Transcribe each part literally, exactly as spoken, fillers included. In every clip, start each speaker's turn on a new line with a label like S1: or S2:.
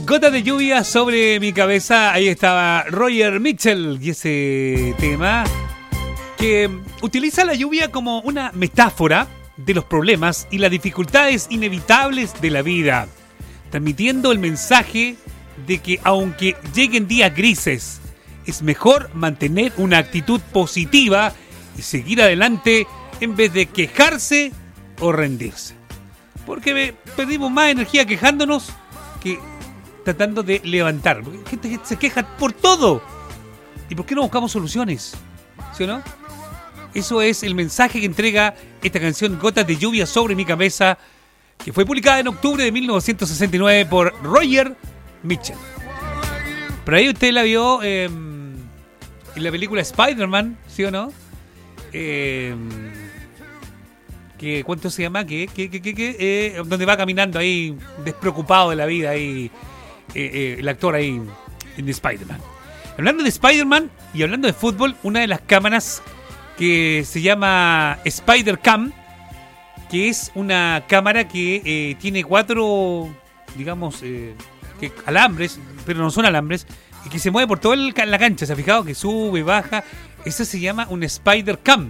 S1: Gota de lluvia sobre mi cabeza. Ahí estaba Roger Mitchell y ese tema que utiliza la lluvia como una metáfora de los problemas y las dificultades inevitables de la vida, transmitiendo el mensaje de que aunque lleguen días grises, es mejor mantener una actitud positiva y seguir adelante en vez de quejarse o rendirse. Porque perdimos más energía quejándonos que tratando de levantar. Porque la gente se queja por todo. ¿Y por qué no buscamos soluciones? ¿Sí o no? Eso es el mensaje que entrega esta canción Gotas de lluvia sobre mi cabeza, que fue publicada en octubre de mil novecientos sesenta y nueve por Roger Mitchell. Por ahí usted la vio eh, en la película Spider-Man, ¿sí o no? Eh, que, ¿Cuánto se llama? ¿Qué? ¿Qué? ¿Qué? ¿Qué? ¿Qué? Eh, donde va caminando ahí, despreocupado de la vida, ahí, eh, eh, el actor ahí en Spider-Man. Hablando de Spider-Man y hablando de fútbol, una de las cámaras que se llama Spider-Cam, que es una cámara que eh, tiene cuatro, digamos, eh, que, alambres, pero no son alambres, y que se mueve por toda la cancha. ¿Se ha fijado? Que sube, baja. Eso se llama un Spider-Cam.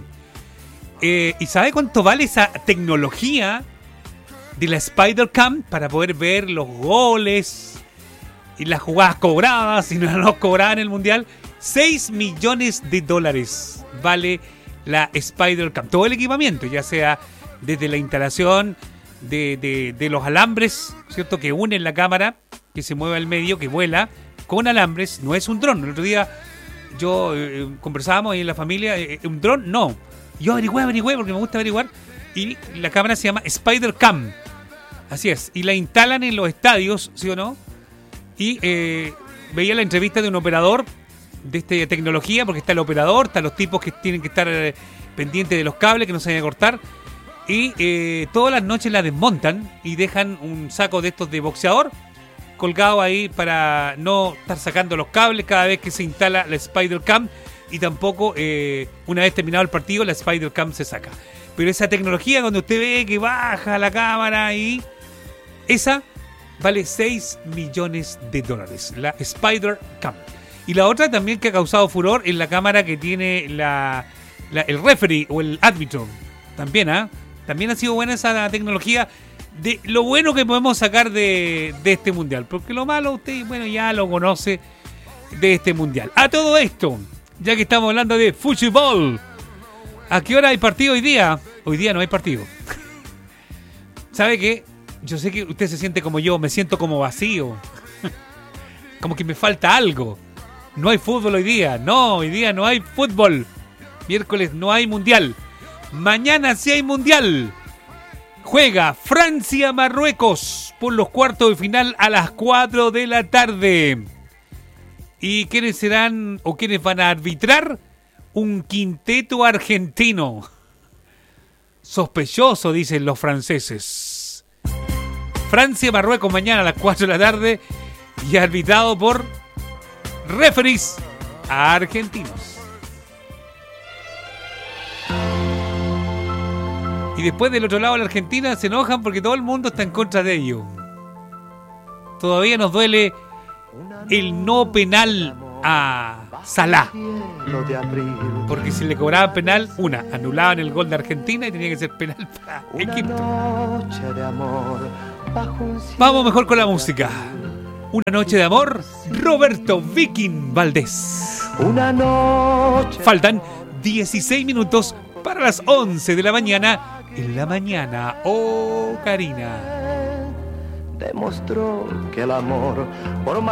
S1: Eh, ¿Y sabe cuánto vale esa tecnología de la Spider-Cam para poder ver los goles y las jugadas cobradas y no las cobradas en el Mundial? seis millones de dólares vale la Spider-Cam. Todo el equipamiento, ya sea desde la instalación de, de, de los alambres, ¿cierto?, que unen la cámara, que se mueve al medio, que vuela con alambres. No es un dron. El otro día yo eh, conversábamos ahí en la familia, eh, un dron no. Yo averigüé, averigüé porque me gusta averiguar, y la cámara se llama Spider-Cam. Así es. Y la instalan en los estadios, ¿sí o no? Y eh, veía la entrevista de un operador de esta tecnología, porque está el operador, están los tipos que tienen que estar eh, pendientes de los cables, que no se vayan a cortar. Y eh, todas las noches la desmontan y dejan un saco de estos de boxeador colgado ahí para no estar sacando los cables cada vez que se instala la Spider-Cam. Y tampoco, eh, una vez terminado el partido, la Spider-Cam se saca. Pero esa tecnología, cuando usted ve que baja la cámara, y esa vale seis millones de dólares, la Spider-Cam. Y la otra también que ha causado furor es la cámara que tiene la, la el referee o el árbitro. También, ¿ah? ¿eh? También ha sido buena esa tecnología, de lo bueno que podemos sacar de, de este mundial. Porque lo malo usted, bueno, ya lo conoce de este mundial. A todo esto, ya que estamos hablando de fútbol, ¿a qué hora hay partido hoy día? Hoy día no hay partido. ¿Sabe qué? Yo sé que usted se siente como yo, me siento como vacío. Como que me falta algo. No hay fútbol hoy día. No, hoy día no hay fútbol. Miércoles no hay mundial. Mañana sí hay mundial. Juega Francia-Marruecos por los cuartos de final a las cuatro de la tarde. ¿Y quiénes serán o quiénes van a arbitrar? Un quinteto argentino. Sospechoso, dicen los franceses. Francia-Marruecos mañana a las cuatro de la tarde y arbitrado por referees argentinos. Y después del otro lado de la Argentina se enojan porque todo el mundo está en contra de ellos. Todavía nos duele el no penal a Salah, porque si le cobraban penal, una, anulaban el gol de Argentina y tenía que ser penal para Egipto. Vamos mejor con la música. Una noche de amor, Roberto Viking Valdés. Una noche. Faltan dieciséis minutos para las once de la mañana. En la mañana, oh Karina.
S2: Demostró que el amor, por más